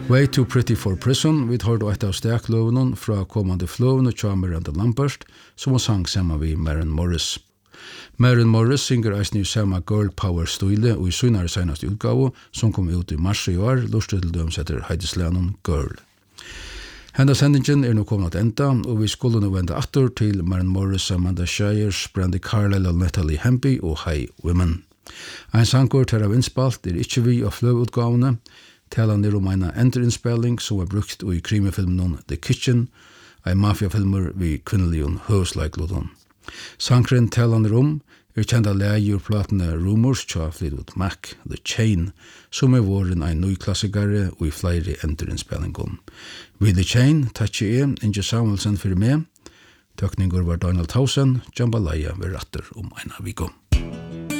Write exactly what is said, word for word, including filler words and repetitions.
Way Too Pretty for Prison, vi tar då ett av steklövnen fra kommande flövn och tja Miranda Lambert, som har sang samman vid Maren Morris. Maren Morris synger eisen i samma girl power style og i synare senast utgave, som kom ut i mars i år, lustet til døms etter Heideslænen Girl. Henda sendingen er nå kommet at enda, og vi skulle nå vende atter til Maren Morris, Amanda Shires, Brandy Carlisle og Natalie Hempy og High Women. Ein sanger til av innspalt er ikke vi av fløvutgavene, talan er om en enderinnspelling som er brukt i krimifilmen The Kitchen, en mafiafilmer vi kvinneligen høvsleiklodon. Sankren talan er om er kjent av leie platene Rumors tja Fleetwood Mac, The Chain, som er våren en ny klassikere og i flere enderinnspellingon. Ved The Chain takk jeg Inge Samuelsen for meg, tøkninger var Donald Towson, Jambalaya ved ratter om en av vikom.